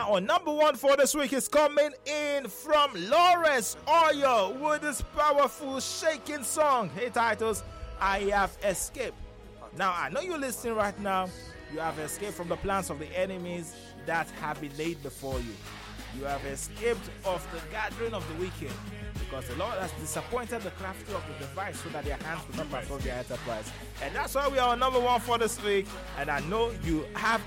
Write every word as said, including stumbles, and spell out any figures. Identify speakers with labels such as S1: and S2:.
S1: Now, our number one for this week is coming in from Lawrence Oyo with this powerful shaking song. He titles, I Have Escaped. Now, I know you're listening right now. You have escaped from the plans of the enemies that have been laid before you. You have escaped of the gathering of the wicked, because the Lord has disappointed the crafty of the device so that their hands will not perform their enterprise. And that's why we are on number one for this week. And I know you have